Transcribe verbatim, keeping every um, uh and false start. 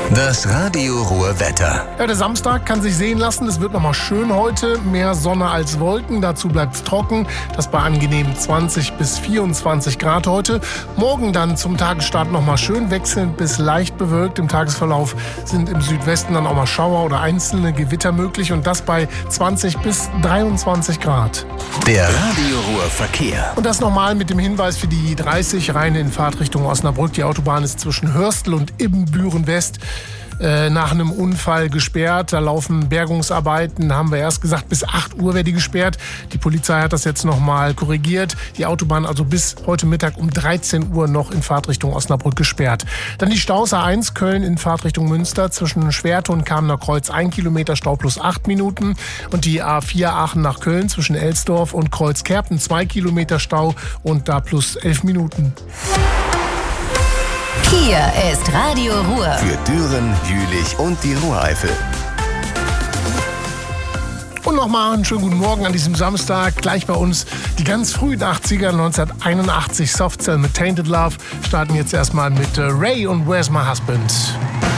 Das Radio Ruhr Wetter. Ja, der Samstag kann sich sehen lassen. Es wird nochmal schön heute. Mehr Sonne als Wolken. Dazu bleibt es trocken. Das bei angenehmen zwanzig bis vierundzwanzig Grad heute. Morgen dann zum Tagesstart nochmal schön wechselnd bis leicht bewölkt. Im Tagesverlauf sind im Südwesten dann auch mal Schauer oder einzelne Gewitter möglich. Und das bei zwanzig bis dreiundzwanzig Grad. Der Radio Ruhr Verkehr. Und das nochmal mit dem Hinweis für die dreißig rein in Fahrtrichtung Osnabrück. Die Autobahn ist zwischen Hörstel und Ibbenbüren West nach einem Unfall gesperrt. Da laufen Bergungsarbeiten, haben wir erst gesagt, bis acht Uhr wäre die gesperrt. Die Polizei hat das jetzt nochmal korrigiert. Die Autobahn also bis heute Mittag um dreizehn Uhr noch in Fahrtrichtung Osnabrück gesperrt. Dann die Staus A eins Köln in Fahrtrichtung Münster zwischen Schwerte und Kamener Kreuz ein Kilometer Stau plus acht Minuten. Und die A vier Aachen nach Köln zwischen Elsdorf und Kreuzkerpen zwei Kilometer Stau und da plus elf Minuten. Hier ist Radio Ruhr. Für Düren, Jülich und die Ruhreifel. Und nochmal einen schönen guten Morgen an diesem Samstag. Gleich bei uns die ganz frühen achtziger, neunzehnhunderteinundachtzig Soft Cell mit Tainted Love. Starten jetzt erstmal mit Ray und Where's My Husband.